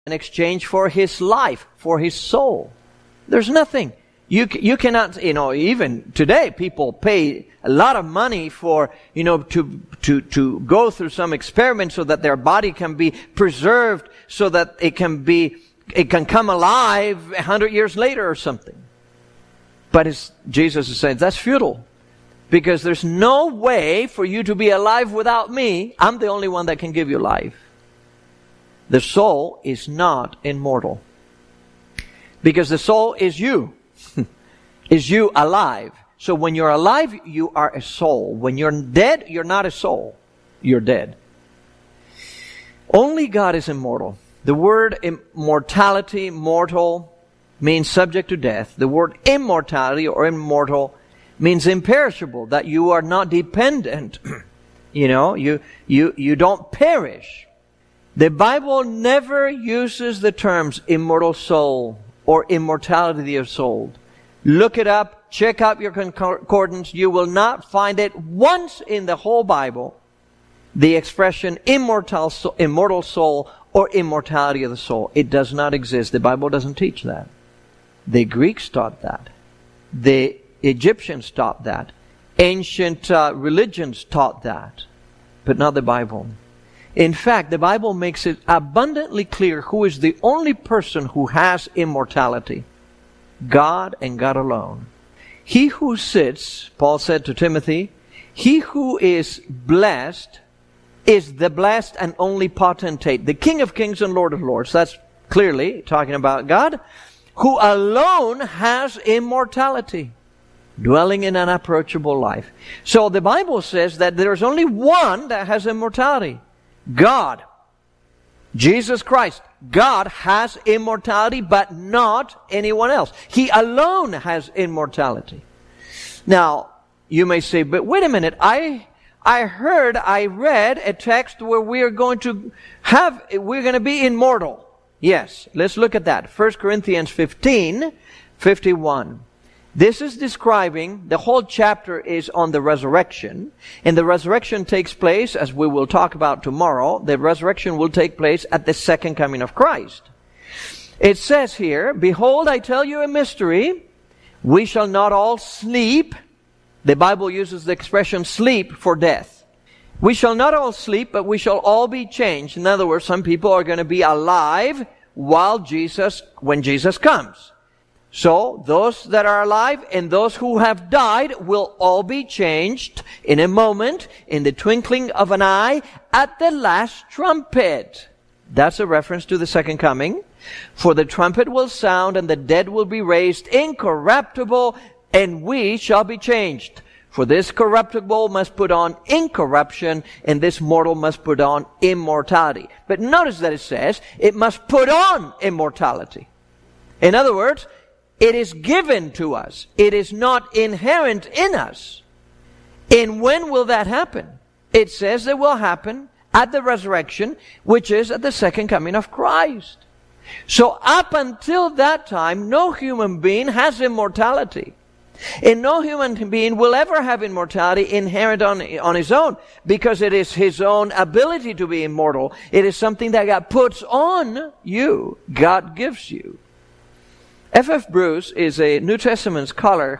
in exchange for his life, for his soul. There's nothing. You cannot, even today people pay a lot of money for, to go through some experiment so that their body can be preserved, so that it can come alive 100 years later or something. But Jesus is saying that's futile. Because there's no way for you to be alive without me. I'm the only one that can give you life. The soul is not immortal. Because the soul is you. Is you alive. So when you're alive, you are a soul. When you're dead, you're not a soul. You're dead. Only God is immortal. The word immortality, mortal, means subject to death. The word immortality or immortal means imperishable, that you are not dependent. You don't perish. The Bible never uses the terms immortal soul or immortality of soul. Look it up, check out your concordance. You will not find it once in the whole Bible, the expression immortal soul or immortality of the soul. It does not exist. The Bible doesn't teach that. The Greeks taught that. The Egyptians taught that. Ancient religions taught that. But not the Bible. In fact, the Bible makes it abundantly clear who is the only person who has immortality. God and God alone. He who sits, Paul said to Timothy, he who is blessed is the blessed and only potentate, the King of kings and Lord of lords. That's clearly talking about God, who alone has immortality, dwelling in an unapproachable life. So the Bible says that there's only one that has immortality. God. Jesus Christ. God has immortality, but not anyone else. He alone has immortality. Now, you may say, but wait a minute, I read a text where we're going to be immortal. Yes, let's look at that. 1 Corinthians 15:51. This is describing, the whole chapter is on the resurrection. And the resurrection takes place, as we will talk about tomorrow, the resurrection will take place at the second coming of Christ. It says here, behold, I tell you a mystery. We shall not all sleep. The Bible uses the expression sleep for death. We shall not all sleep, but we shall all be changed. In other words, some people are going to be alive when Jesus comes. So, those that are alive and those who have died will all be changed in a moment, in the twinkling of an eye, at the last trumpet. That's a reference to the second coming. For the trumpet will sound and the dead will be raised incorruptible, and we shall be changed. For this corruptible must put on incorruption, and this mortal must put on immortality. But notice that it says it must put on immortality. In other words, it is given to us. It is not inherent in us. And when will that happen? It says it will happen at the resurrection, which is at the second coming of Christ. So up until that time, no human being has immortality. And no human being will ever have immortality inherent on his own, because it is his own ability to be immortal. It is something that God puts on you. God gives you. F.F. Bruce is a New Testament scholar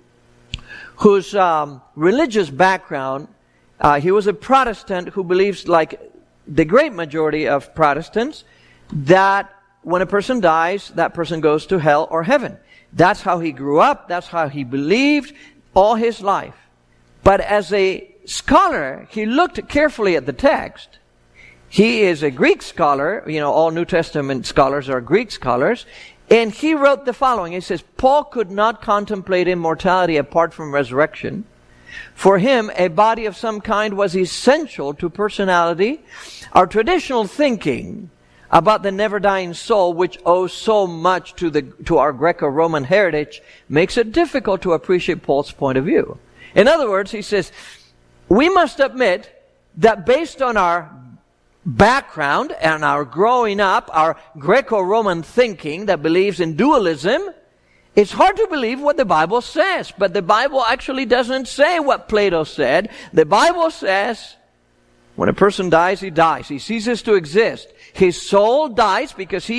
whose religious background, he was a Protestant who believes, like the great majority of Protestants, that when a person dies, that person goes to hell or heaven. That's how he grew up. That's how he believed all his life. But as a scholar, he looked carefully at the text. He is a Greek scholar. All New Testament scholars are Greek scholars. And he wrote the following. He says, Paul could not contemplate immortality apart from resurrection. For him, a body of some kind was essential to personality. Our traditional thinking about the never-dying soul, which owes so much to our Greco-Roman heritage, makes it difficult to appreciate Paul's point of view. In other words, he says, we must admit that based on our background and our growing up, our Greco-Roman thinking that believes in dualism, it's hard to believe what the Bible says. But the Bible actually doesn't say what Plato said. The Bible says when a person dies, he dies. He ceases to exist. His soul dies because he